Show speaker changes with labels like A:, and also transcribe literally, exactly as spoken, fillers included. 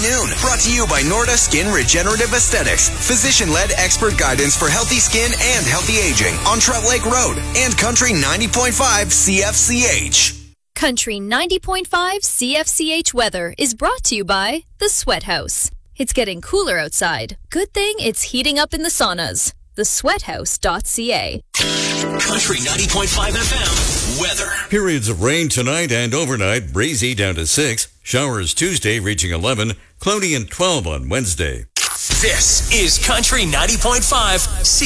A: noon. Brought to you by Norda Skin Regenerative Aesthetics. Physician-led expert guidance for healthy skin and healthy aging on Trout Lake Road and Country ninety point five C F C H.
B: Country ninety point five C F C H weather is brought to you by The Sweat House. It's getting cooler outside. Good thing it's heating up in the saunas. the sweat house dot c a.
C: Country ninety point five F M weather.
D: Periods of rain tonight and overnight, breezy down to six. Showers Tuesday reaching eleven, cloudy and twelve on Wednesday.
C: This is Country ninety point five.